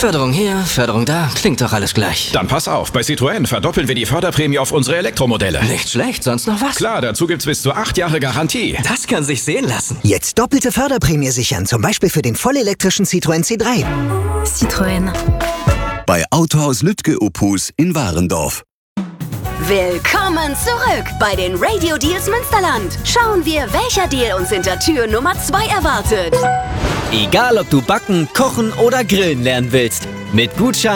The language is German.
Förderung hier, Förderung da, klingt doch alles gleich. Dann pass auf, bei Citroën verdoppeln wir die Förderprämie auf unsere Elektromodelle. Nicht schlecht, sonst noch was? Klar, dazu gibt's bis zu 8 Jahre Garantie. Das kann sich sehen lassen. Jetzt doppelte Förderprämie sichern, zum Beispiel für den vollelektrischen Citroën C3. Citroën. Bei Autohaus Lütke Opus in Warendorf. Willkommen zurück bei den Radio Deals Münsterland. Schauen wir, welcher Deal uns hinter Tür Nummer 2 erwartet. Egal, ob du backen, kochen oder grillen lernen willst. Mit Gutschein